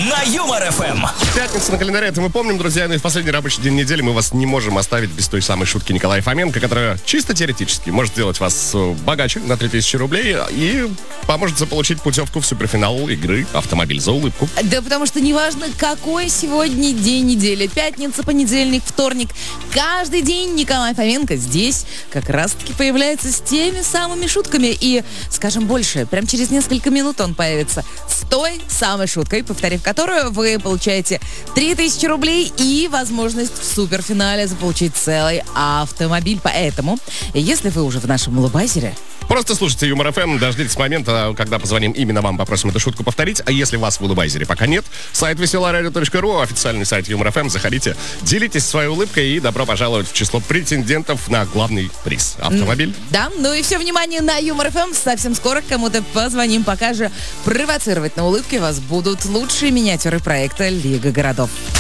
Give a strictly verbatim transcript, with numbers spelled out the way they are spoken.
на Юмор-ФМ. Пятница на календаре, это мы помним, друзья, но и в последний рабочий день недели мы вас не можем оставить без той самой шутки Николая Фоменко, которая чисто теоретически может сделать вас богаче на три тысячи рублей и поможет заполучить путевку в суперфинал игры «Автомобиль за улыбку». Да потому что неважно, какой сегодня день недели, пятница, понедельник, вторник, каждый день Николай Фоменко здесь как раз-таки появляется с теми самыми шутками. И, скажем больше, прям через несколько минут он появится с той самой шуткой, повторив которую вы получаете три тысячи рублей и возможность в суперфинале заполучить целый автомобиль. Поэтому, если вы уже в нашем лобайзере, просто слушайте Юмор ФМ, дождитесь момента, когда позвоним именно вам, попросим эту шутку повторить. А если вас в улыбайзере пока нет, сайт веселая радио точка ру, официальный сайт Юмор ФМ, заходите, делитесь своей улыбкой и добро пожаловать в число претендентов на главный приз — автомобиль. Да, ну и все внимание на Юмор ФМ. Совсем скоро кому-то позвоним, пока же провоцировать на улыбке вас будут лучшие миниатюры проекта «Лига городов».